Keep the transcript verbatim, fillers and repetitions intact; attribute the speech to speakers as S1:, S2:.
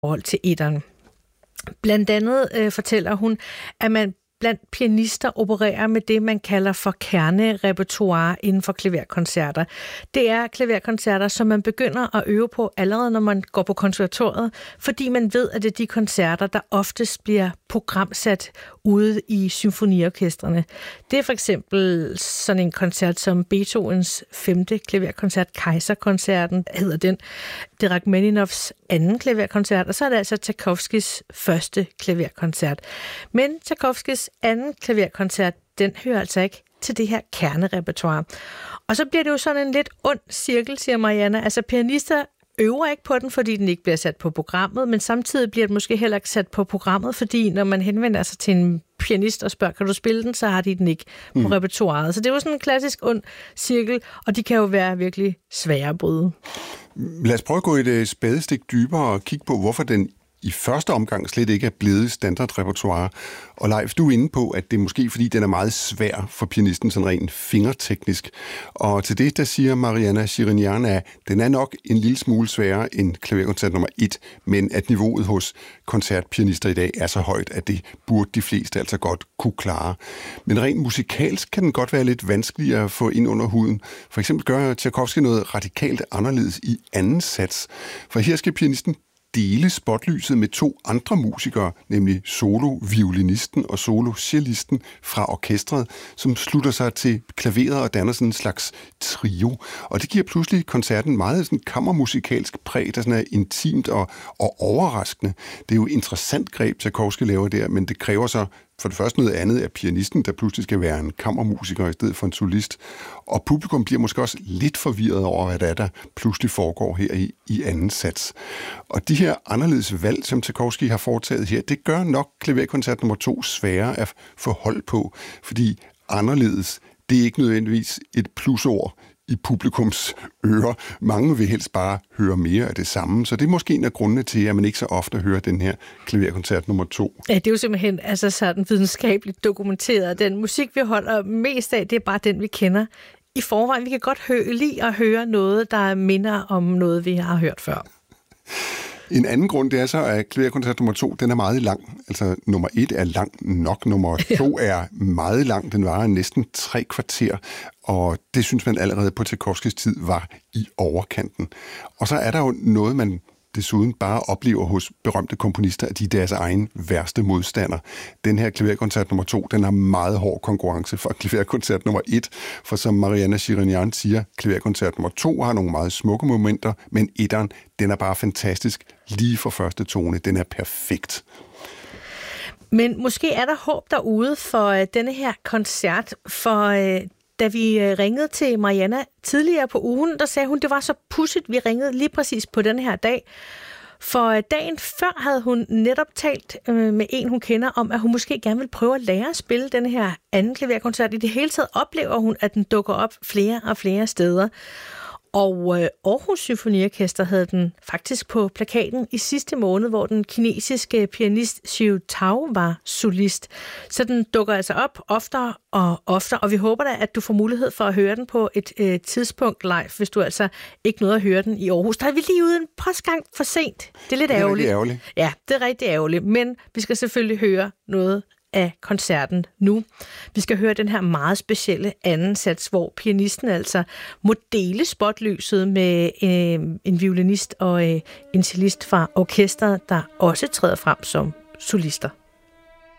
S1: forhold til etteren. Blandt andet øh, fortæller hun, at man blandt pianister opererer med det, man kalder for kernerepertoire inden for klaverkoncerter. Det er klaverkoncerter, som man begynder at øve på allerede, når man går på konservatoriet, fordi man ved, at det er de koncerter, der oftest bliver programsat ude i symfoniorkestrene. Det er for eksempel sådan en koncert som Beethovens femte klaverkoncert, Kejserkoncerten, hedder den, det er Rachmaninoffs anden klaverkoncert, og så er det altså Tchaikovskys første klaverkoncert. Men Tchaikovskys anden klaverkoncert, den hører altså ikke til det her kernerepertoire. Og så bliver det jo sådan en lidt ond cirkel, siger Marianne. Altså pianister øver ikke på den, fordi den ikke bliver sat på programmet, men samtidig bliver den måske heller ikke sat på programmet, fordi når man henvender sig til en pianist og spørger, kan du spille den, så har de den ikke på mm. repertoiret. Så det er jo sådan en klassisk ond cirkel, og de kan jo være virkelig svære at bryde.
S2: Lad os prøve at gå et spadestik dybere og kigge på, hvorfor den i første omgang slet ikke er blevet standardrepertoire. Og Leif, du er inde på, at det er måske fordi, den er meget svær for pianisten, sådan rent fingerteknisk. Og til det, der siger Mariana Shirinyan, at den er nok en lille smule sværere end klaverkoncert nummer et, men at niveauet hos koncertpianister i dag er så højt, at det burde de fleste altså godt kunne klare. Men rent musikalsk kan den godt være lidt vanskeligere at få ind under huden. For eksempel gør Tchaikovsky noget radikalt anderledes i anden sats. For her skal pianisten dele spotlyset med to andre musikere, nemlig solo-violinisten og solo-cellisten fra orkestret, som slutter sig til klaveret og danner sådan en slags trio. Og det giver pludselig koncerten meget sådan kammermusikalsk præg, der sådan er intimt og, og overraskende. Det er jo et interessant greb, Tchaikovsky laver der, men det kræver så for det første noget andet af pianisten, der pludselig skal være en kammermusiker i stedet for en solist. Og publikum bliver måske også lidt forvirret over, hvad der er, der pludselig foregår her i, i anden sats. Og de her anderledes valg, som Tchaikovsky har foretaget her, det gør nok klaverkoncert nummer to sværere at få hold på, fordi anderledes, det er ikke nødvendigvis et plusord i publikums ører. Mange vil helst bare høre mere af det samme, så det er måske en af grundene til, at man ikke så ofte hører den her klaverkoncert nummer to.
S1: Ja, det er jo simpelthen altså sådan videnskabeligt dokumenteret. Den musik, vi holder mest af, det er bare den, vi kender i forvejen. Vi kan godt høre, lide at høre noget, der minder om noget, vi har hørt før.
S2: En anden grund, det er så, at klaverkoncert nummer to, den er meget lang. Altså, nummer et er lang nok, nummer to er meget lang. Den varer næsten tre kvarter, og det synes man allerede på Tchaikovskys tid var i overkanten. Og så er der jo noget, man desuden bare oplever hos berømte komponister, at de er deres egen værste modstander. Den her klaverkoncert nummer to, den har meget hård konkurrence fra klaverkoncert nummer et, for som Mariana Shirinyan siger, klaverkoncert nummer to har nogle meget smukke momenter, men etteren, den er bare fantastisk lige fra første tone. Den er perfekt.
S1: Men måske er der håb derude for øh, denne her koncert, for øh, da vi ringede til Mariana tidligere på ugen, der sagde hun, det var så pudsigt, vi ringede lige præcis på den her dag. For dagen før havde hun netop talt med en, hun kender, om at hun måske gerne vil prøve at lære at spille den her anden klaverkoncert. I det hele taget oplever hun, at den dukker op flere og flere steder. Og Aarhus Symfoniorkester havde den faktisk på plakaten i sidste måned, hvor den kinesiske pianist Xiu Tao var solist. Så den dukker altså op oftere og oftere, og vi håber da, at du får mulighed for at høre den på et øh, tidspunkt live, hvis du altså ikke nåede at høre den i Aarhus. Der er vi lige ude en postgang for sent. Det er lidt ærgerligt.
S2: Det er ærgerligt.
S1: Ja, det er rigtig ærgerligt, men vi skal selvfølgelig høre noget af koncerten nu. Vi skal høre den her meget specielle anden sats, hvor pianisten altså må dele spotlyset med øh, en violinist og øh, en cellist fra orkestret, der også træder frem som solister.